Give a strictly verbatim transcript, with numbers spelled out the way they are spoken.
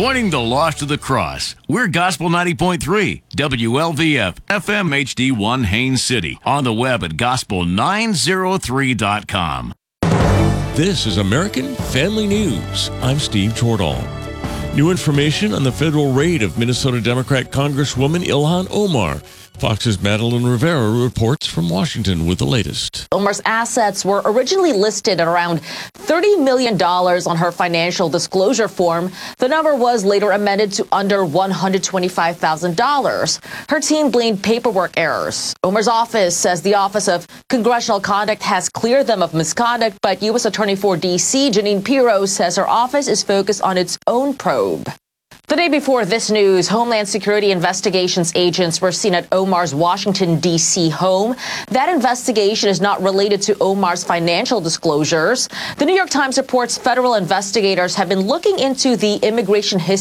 Pointing the lost to the cross. We're Gospel ninety point three, W L V F, F M H D one Haines City. On the web at gospel nine oh three dot com. This is American Family News. I'm Steve Jordahl. New information on the federal raid of Minnesota Democrat Congresswoman Ilhan Omar. Fox's Madeline Rivera reports from Washington with the latest. Omar's assets were originally listed at around thirty million dollars on her financial disclosure form. The number was later amended to under one hundred twenty-five thousand dollars. Her team blamed paperwork errors. Omar's office says the Office of Congressional Conduct has cleared them of misconduct, but U S Attorney for D C Jeanine Pirro says her office is focused on its own probe. The day before this news, Homeland Security investigations agents were seen at Omar's Washington, D C home. That investigation is not related to Omar's financial disclosures. The New York Times reports federal investigators have been looking into the immigration history